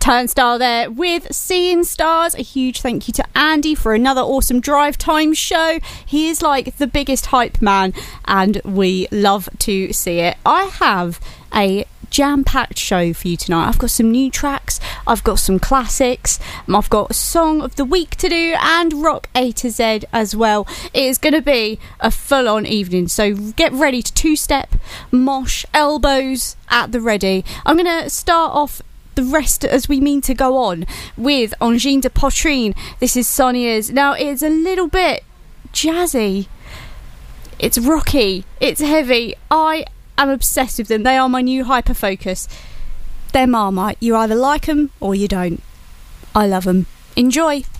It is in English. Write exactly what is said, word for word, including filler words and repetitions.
Turnstile there with Seeing Stars. A huge thank you to Andy for another awesome drive time show. He is like the biggest hype man and we love to see it. I have a jam-packed show for you tonight. I've got some new tracks, I've got some classics, I've got a song of the week to do and rock A to Z as well. It is going to be a full-on evening, so get ready to two-step, mosh, elbows at the ready. I'm going to start off the rest as we mean to go on with Angine de Poitrine. This is Sonniers. Now it's a little bit jazzy, it's rocky, it's heavy. I I'm obsessed with them. They are my new hyper-focus. They're Marmite. You either like them or you don't. I love them. Enjoy.